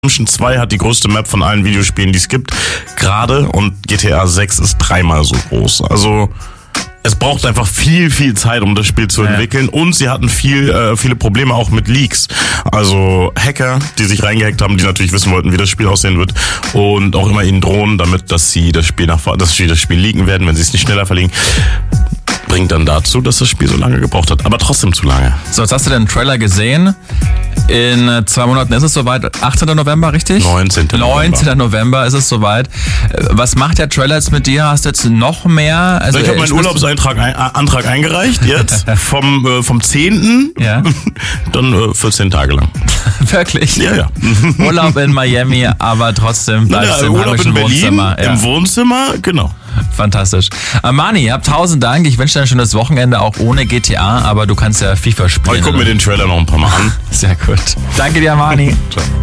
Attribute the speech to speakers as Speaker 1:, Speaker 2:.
Speaker 1: Redemption 2 hat die größte Map von allen Videospielen, die es gibt, gerade, und GTA 6 ist 3-mal so groß. Also es braucht einfach viel Zeit, um das Spiel zu entwickeln, und sie hatten viele Probleme auch mit Leaks. Also Hacker, die sich reingehackt haben, die natürlich wissen wollten, wie das Spiel aussehen wird, und auch immer ihnen drohen, dass sie das Spiel leaken werden, wenn sie es nicht schneller verlegen. Bringt dann dazu, dass das Spiel so lange gebraucht hat, aber trotzdem zu lange.
Speaker 2: So, jetzt hast du den Trailer gesehen. In 2 Monaten ist es soweit. 18. November, richtig?
Speaker 1: 19.
Speaker 2: 19. November ist es soweit. Was macht der Trailer jetzt mit dir? Hast du jetzt noch mehr?
Speaker 1: Also ich habe meinen Urlaubsantrag eingereicht jetzt vom 10.
Speaker 2: Ja.
Speaker 1: Dann 14 Tage lang.
Speaker 2: Wirklich?
Speaker 1: Ja.
Speaker 2: Urlaub in Miami, aber trotzdem bleibst du im
Speaker 1: Urlaub in Berlin,
Speaker 2: Wohnzimmer. Ja.
Speaker 1: Im Wohnzimmer, genau.
Speaker 2: Fantastisch. Mani, habt 1000 Dank. Ich wünsche dir ein schönes Wochenende, auch ohne GTA, aber du kannst ja FIFA spielen.
Speaker 1: Ich gucke mir den Trailer noch ein paar Mal an.
Speaker 2: Sehr gut. Danke dir, Mani.
Speaker 1: Ciao.